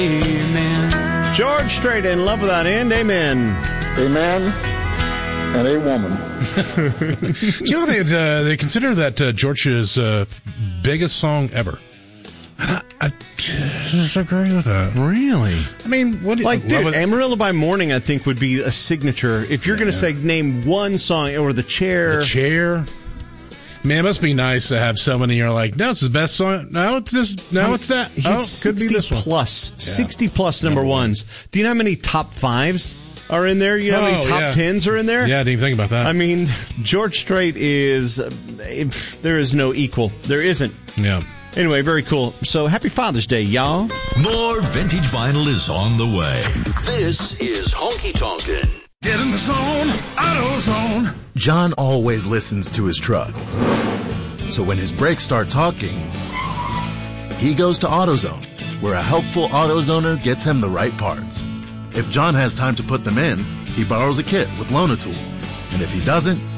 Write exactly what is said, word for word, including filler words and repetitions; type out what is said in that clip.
Amen. George Strait, In Love Without End. Amen. Amen. And a woman. Do you know they uh, they consider that uh, George's uh, biggest song ever? I, I disagree with that. Really? I mean, what do you like? Dude, it? Amarillo by Morning, I think, would be a signature. If you're yeah. going to say name one song, or The Chair, The Chair. Man, it must be nice to have so many. You're like, no, it's the best song. No, it's this. No, it's that. He Oh, could be this plus, yeah. sixty plus number, number ones. One. Do you know how many top fives are in there? You know how many oh, top yeah. tens are in there? Yeah, I didn't even think about that. I mean, George Strait is uh, there is no equal. There isn't. Yeah. Anyway, very cool. So, happy Father's Day, y'all. More vintage vinyl is on the way. This is Honky Tonkin'. Get in the zone, AutoZone. John always listens to his truck. So when his brakes start talking, he goes to AutoZone, where a helpful AutoZoner gets him the right parts. If John has time to put them in, he borrows a kit with Loan-A-Tool. And if he doesn't,